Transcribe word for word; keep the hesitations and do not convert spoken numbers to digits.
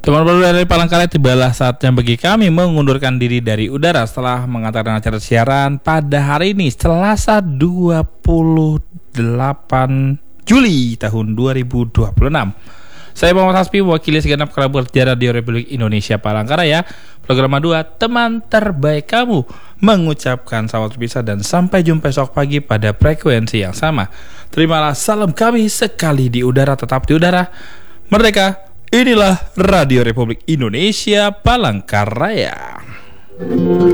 Teman baru dari Palangkaraya, tibalah saatnya bagi kami mengundurkan diri dari udara setelah mengantarkan acara siaran pada hari ini, Selasa dua puluh delapan Juli tahun dua ribu dua puluh enam. Saya Muhammad Hasbi, mewakili segenap kerabat Radio Republik Indonesia Palangkaraya, program dua teman terbaik kamu, mengucapkan selamat berpisah dan sampai jumpa esok pagi pada frekuensi yang sama. Terimalah salam kami sekali di udara, tetap di udara. Merdeka. Inilah Radio Republik Indonesia Palangkaraya.